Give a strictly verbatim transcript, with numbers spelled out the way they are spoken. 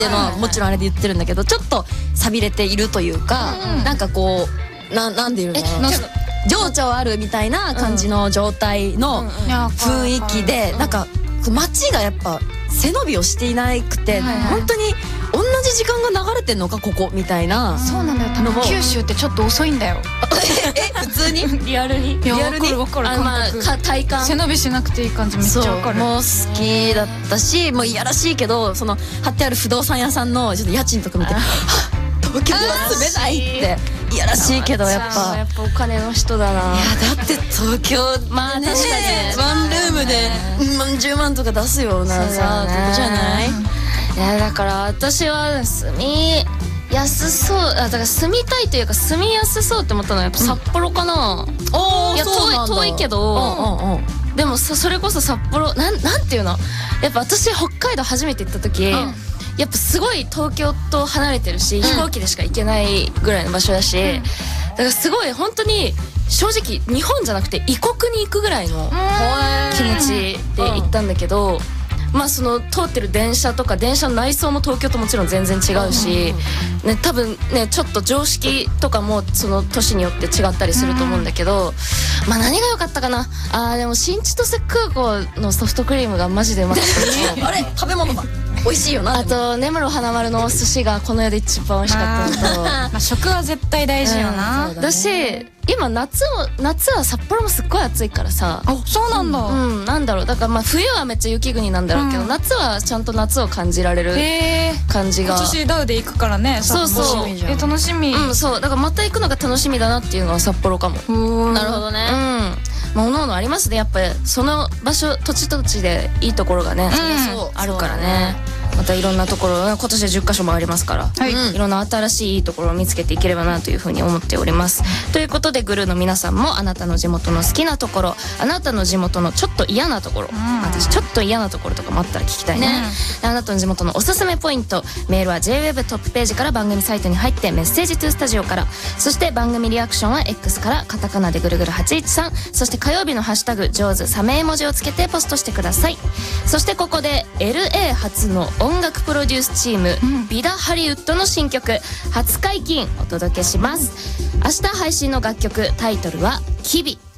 っていうのはもちろんあれで言ってるんだけど、ちょっと寂れているというか、なんかこうななんで言うのかな、情緒あるみたいな感じの状態の雰囲気で、なんか街がやっぱ背伸びをしていなくて、本当に同じ時間が流れてんのかここみたいな。 そうなんだよ、多分九州ってちょっと遅いんだよ。 え普通にリアルにリアルに分かる分かる、 体感背伸びしなくていい感じめっちゃ分かる。 もう好きだったし、もういやらしいけど、その貼ってある不動産屋さんのちょっと家賃とか見て、東京は住めないっていやらしいけど、やっぱやっぱお金の人だな。いやだって東京まあ確かにね、 ワンルームで何十万とか出すようなさとこじゃない。 いやだから私は住みやすそう、あだから住みたいというか住みやすそうって思ったのはやっぱ札幌かな。 おお、 いや遠い遠いけど、でもそれこそ札幌なんなんていうの、やっぱ私北海道初めて行った時、やっぱすごい東京と離れてるし、飛行機でしか行けないぐらいの場所だし、だからすごい本当に正直日本じゃなくて異国に行くぐらいの気持ちで行ったんだけど、まあその通ってる電車とか電車の内装も東京ともちろん全然違うし、ね、多分ねちょっと常識とかもその都市によって違ったりすると思うんだけど、まあ何が良かったかな。あーでも新千歳空港のソフトクリームがマジでうまかったあれ食べ物だ美味しいよな。 あと根室花丸のお寿司がこの世で一番美味しかったのと、 まあ食は絶対大事よな。 だし今夏も夏は札幌もすっごい暑いからさ。 あ、そうなんだ。 うん、なんだろう、だからまあ冬はめっちゃ雪国なんだろうけど、夏はちゃんと夏を感じられる感じが。 今年ダウで行くからね。 そうそう。 え楽しみ。 うん、そうだからまた行くのが楽しみだなっていうのは札幌かも。 なるほどね。 うん。まあ各々ありますね。やっぱりその場所土地土地でいいところがね、あるからね。またいろんなところ今年でじゅっかしょもありますから、はい、いろんな新しいいいところを見つけていければなというふうに思っております。ということでグルーの皆さんもあなたの地元の好きなところ、あなたの地元のちょっと嫌なところ、うん、私ちょっと嫌なところとかもあったら聞きたいね、ね。あなたの地元のおすすめポイント、メールは ジェイウェブ トップページから番組サイトに入ってメッセージトゥースタジオから、そして番組リアクションは X からカタカナでぐるぐるはちいちさん、そして火曜日のハッシュタグ上手サメ絵文字をつけてポストしてください。そしてここで エルエー 初の音楽プロデュースチーム、うん、ビダハリウッドの新曲初解禁お届けします。明日配信の楽曲タイトルはキビ。